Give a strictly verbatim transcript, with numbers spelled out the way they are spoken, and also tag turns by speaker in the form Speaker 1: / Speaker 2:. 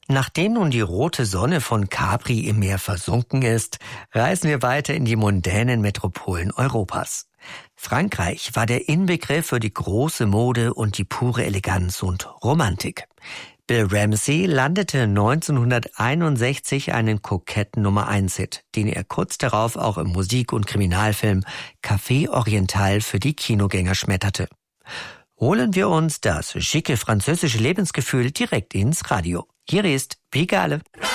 Speaker 1: Nachdem nun die rote Sonne von Capri im Meer versunken ist, reisen wir weiter in die mondänen Metropolen Europas. Frankreich war der Inbegriff für die große Mode und die pure Eleganz und Romantik. Bill Ramsey landete neunzehnhunderteinundsechzig einen koketten Nummer eins Hit, den er kurz darauf auch im Musik- und Kriminalfilm Café Oriental für die Kinogänger schmetterte. Holen wir uns das schicke französische Lebensgefühl direkt ins Radio. Hier ist Pigalle.